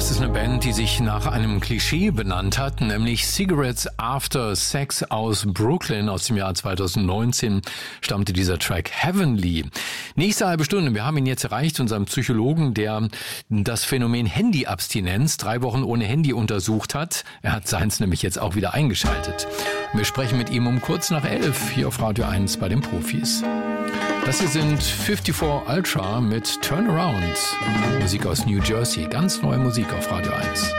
Das ist eine Band, die sich nach einem Klischee benannt hat, nämlich Cigarettes After Sex aus Brooklyn aus dem Jahr 2019 stammte dieser Track Heavenly. Nächste halbe Stunde, wir haben ihn jetzt erreicht, unseren Psychologen, der das Phänomen Handyabstinenz 3 Wochen ohne Handy untersucht hat. Er hat seins nämlich jetzt auch wieder eingeschaltet. Wir sprechen mit ihm um kurz nach 11 hier auf Radio 1 bei den Profis. Das hier sind 54 Ultra mit Turnaround. Musik aus New Jersey, ganz neue Musik auf Radio 1.